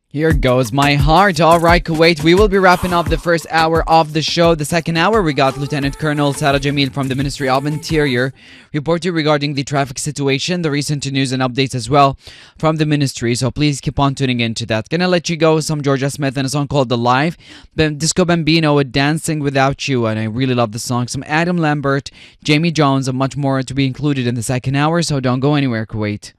Here goes my heart. All right, Kuwait. We will be wrapping up the first hour of the show. The second hour, we got Lieutenant Colonel Sarah Jamil from the Ministry of Interior reporting regarding the traffic situation, the recent news and updates as well from the ministry. So please keep on tuning into that. Gonna let you go with some Georgia Smith and a song called The Live. Disco Bambino with Dancing Without You. And I really love the song. Some Adam Lambert, Jamie Jones, and much more to be included in the second hour. So don't go anywhere, Kuwait.